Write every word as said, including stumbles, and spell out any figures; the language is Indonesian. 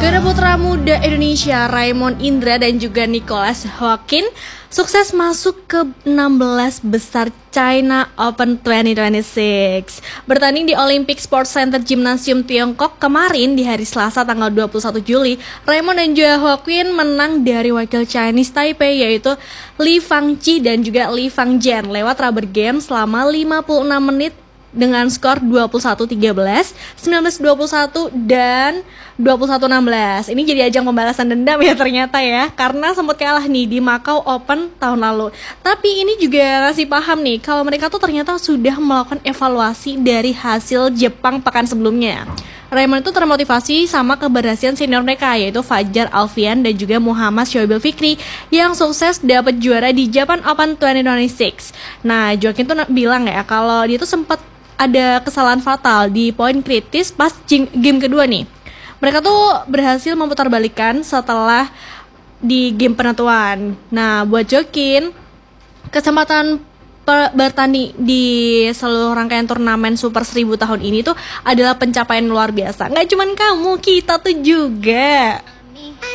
Ganda putra muda Indonesia Raymond Indra dan juga Nicholas Hawkin sukses masuk ke enam belas besar China Open dua ribu dua puluh enam. Bertanding di Olympic Sports Center Gymnasium Tiongkok kemarin di hari Selasa tanggal dua puluh satu Juli, Raymond dan juga Hawkin menang dari wakil Chinese Taipei yaitu Li Fangqi dan juga Li Fangzhen lewat rubber game selama lima puluh enam menit dengan skor dua puluh satu tiga belas, sembilan belas dua puluh satu, dan dua puluh satu enam belas. Ini jadi ajang pembalasan dendam ya ternyata ya, karena sempat kalah nih di Macau Open tahun lalu. Tapi ini juga ngasih paham nih kalau mereka tuh ternyata sudah melakukan evaluasi dari hasil Jepang pekan sebelumnya. Raymond itu termotivasi sama keberhasilan senior mereka yaitu Fajar Alfian dan juga Muhammad Shoaib Fikri yang sukses dapat juara di Japan Open dua ribu dua puluh enam. Nah, Joaquin tuh bilang ya kalau dia tuh sempat ada kesalahan fatal di poin kritis pas game kedua nih. Mereka tuh berhasil memutarbalikkan setelah di game penentuan. Nah, buat Joaquin, kesempatan per- bertanding di seluruh rangkaian turnamen Super seribu tahun ini tuh adalah pencapaian luar biasa. Nggak cuman kamu, kita tuh juga.